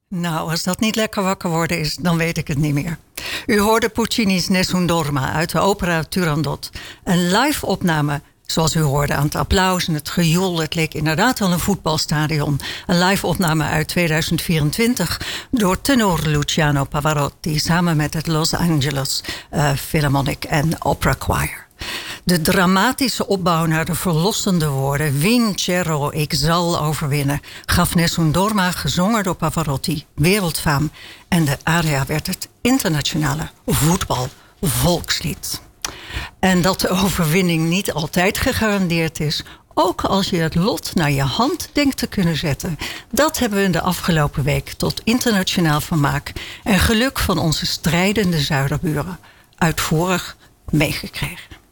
Nou, als dat niet lekker wakker worden is, dan weet ik het niet meer. U hoorde Puccini's Nessun Dorma uit de opera Turandot. Een live opname, zoals u hoorde aan het applaus en het gejoel. Het leek inderdaad wel een voetbalstadion. Een live opname uit 2024 door tenor Luciano Pavarotti samen met het Los Angeles Philharmonic en Opera Choir. De dramatische opbouw naar de verlossende woorden Vincerò, ik zal overwinnen, gaf Nessun Dorma, gezongen door Pavarotti, wereldfaam. En de aria werd het internationale voetbalvolkslied. En dat de overwinning niet altijd gegarandeerd is, ook als je het lot naar je hand denkt te kunnen zetten. Dat hebben we in de afgelopen week tot internationaal vermaak en geluk van onze strijdende zuiderburen uitvoerig meegekregen.